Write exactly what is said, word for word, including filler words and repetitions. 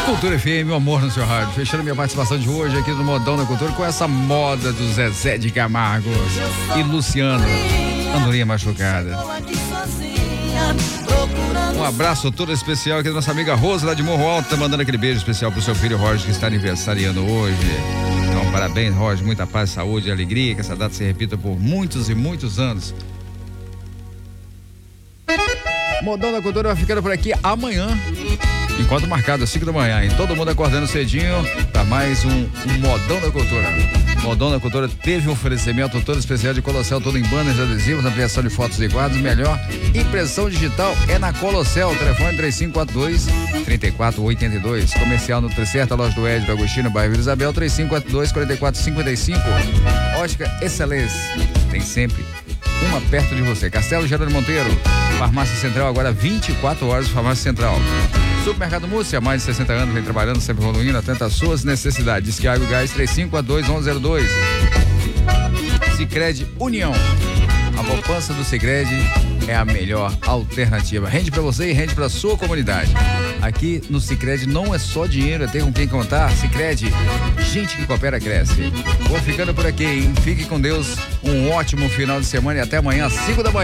Cultura F M, meu amor no seu rádio. Fechando minha participação de hoje aqui no Modão da Cultura com essa moda do Zezé de Camargo e Luciano, Andorinha Machucada. Um abraço todo especial aqui da nossa amiga Rosa lá de Morro Alto, tá mandando aquele beijo especial pro seu filho Roger, que está aniversariando hoje. Então, parabéns, Roger, muita paz, saúde e alegria, que essa data se repita por muitos e muitos anos. Modão da Cultura vai ficando por aqui amanhã. Encontro marcado às cinco da manhã, e todo mundo acordando cedinho para mais um, um Modão da Cultura. Modão da Cultura teve um oferecimento todo especial de Colossal, todo em banners, adesivos, ampliação de fotos e quadros. Melhor impressão digital é na Colossal. Telefone três cinco quatro dois, três quatro oito dois. Comercial no Tricerta, loja do Ed, do Agostinho, bairro Vila Isabel, três cinco quatro dois, quatro quatro cinco cinco. Ótica Excelência, tem sempre uma perto de você. Castelo Geraldo Monteiro, Farmácia Central, agora vinte e quatro horas, Farmácia Central. Supermercado Múrcia, há mais de sessenta anos, vem trabalhando, sempre evoluindo, atento às suas necessidades. Disque Água e Gás, três cinco quatro dois, um um zero dois. Sicredi União, a poupança do Sicredi é a melhor alternativa. Rende pra você e rende pra sua comunidade. Aqui no Sicredi não é só dinheiro, é ter com quem contar. Sicredi, gente que coopera, cresce. Vou ficando por aqui, hein? Fique com Deus, um ótimo final de semana e até amanhã às cinco da manhã.